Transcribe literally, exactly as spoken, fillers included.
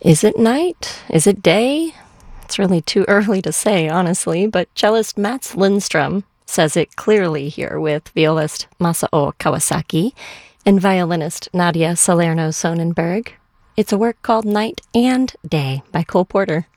Is it night? Is it day? It's really too early to say, honestly, but cellist Mats Lindstrom says it clearly here with violist Masao Kawasaki and violinist Nadia Salerno Sonnenberg. It's a work called Night and Day by Cole Porter.